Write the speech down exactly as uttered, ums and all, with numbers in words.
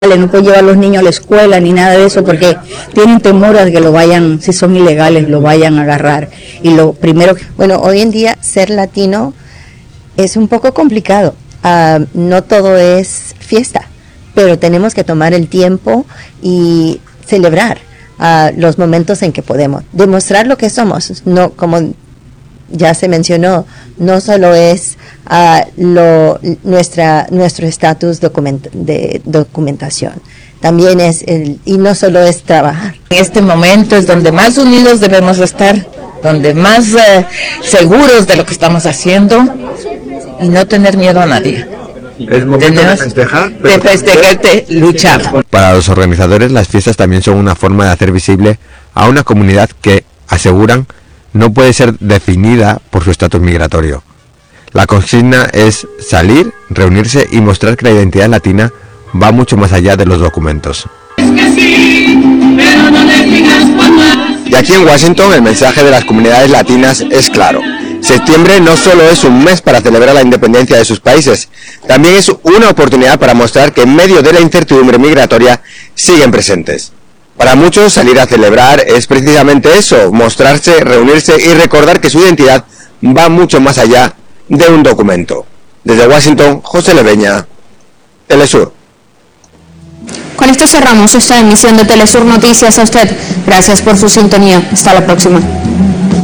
No puede llevar a los niños a la escuela ni nada de eso porque tienen temor a que lo vayan, si son ilegales, lo vayan a agarrar. Y lo primero que... Bueno, hoy en día ser latino es un poco complicado. Uh, no todo es fiesta, pero tenemos que tomar el tiempo y celebrar uh, los momentos en que podemos. Demostrar lo que somos, no como ya se mencionó, no solo es uh, lo, nuestra, nuestro estatus document, de documentación, también es, el, y no solo es trabajar. En este momento es donde más unidos debemos estar, donde más uh, seguros de lo que estamos haciendo y no tener miedo a nadie. Es momento de festejar, de festejar, de luchar. Para los organizadores, las fiestas también son una forma de hacer visible a una comunidad que, aseguran, no puede ser definida por su estatus migratorio. La consigna es salir, reunirse y mostrar que la identidad latina va mucho más allá de los documentos. Y aquí en Washington el mensaje de las comunidades latinas es claro. Septiembre no solo es un mes para celebrar la independencia de sus países, también es una oportunidad para mostrar que en medio de la incertidumbre migratoria siguen presentes. Para muchos salir a celebrar es precisamente eso, mostrarse, reunirse y recordar que su identidad va mucho más allá de un documento. Desde Washington, José Leveña, Telesur. Con esto cerramos esta emisión de Telesur Noticias. A usted, gracias por su sintonía. Hasta la próxima.